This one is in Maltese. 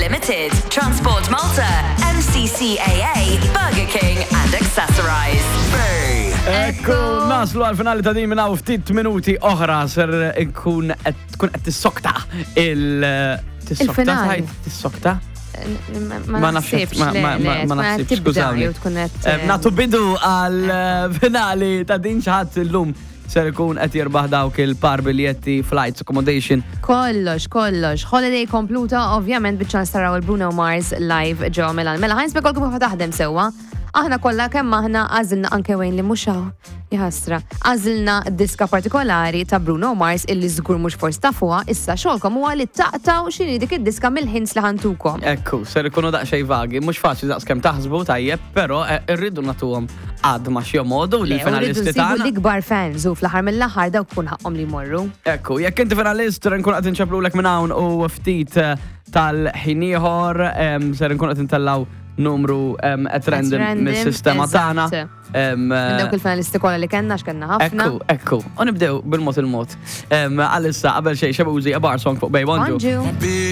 Limited, Transport Malta, MCCAA, Burger King and Accessorize. Ekku, naslu għal-finali ta' din minna u ftit minuti oħra ser tkun qed tissokta Il-finali. Tissokta? Ma naħsibx, skużawni. Natu bidu għal-finali ta' din xaħat l-lum ser ikun qed jirbaħ dawk il-par biljetti, flights, accommodation. Kollox. Holiday kompluta, ovvjament biċċan staraw il-Bruno Mars live ġo Milan. Mela ħajns bekolkom kif taħdem sewwa. Aħna kollha kemm aħna għażilna anke wejn li muxaw. Jħassra. Għażilna diska partikolari ta' Bruno Mars illi żgur mhux forsi tafuha, issa xogħolkom huwa li taqtaw x'inhi dik id-diska mill-ħins li ħantukom. Ekku, ser ikunu daqsxejn vagi, mhux faċli daqskemm taħsbu tajjeb, però rridu nagħtuhom għadma xi modu li finalisti tagħna. L-ikbar fans u fl-aħħar mill-aħħar dawk kun ħaqhom li jmorru. Ekku, jekk inti finalist nkun qed inċaplulek minn hawn u ftit tal-ħin ieħor ser nkun qed intellaw numru at random mis-sistema tagħna. Dawk il-finalisti kollha li kellna x'kenna ħafna. Ekku. U nibdew bil-mod il-mod. Għalissa qabel xejn xabużi a bar song fuq Bay Bonju.